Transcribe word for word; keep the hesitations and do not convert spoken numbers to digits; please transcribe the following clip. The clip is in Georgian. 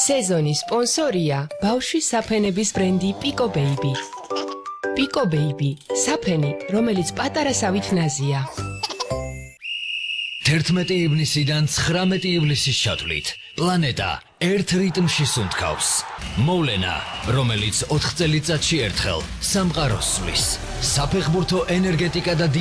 სეზონის სპონსორია ბავშვის საფენების ბრენდი Pico Baby. Pico Baby, საფენი, რომელიც პატარასავით ნაზია. თერთმეტი ივნისიდან ცხრამეტი ივლისის ჩათვლით პლანეტა ერთ რიტმში სუნთქავს. მოვლენა, რომელიც ოთხ წელიწადში ერთხელ სამყაროს სვლის. საფეხბურთო ენერგეტიკა და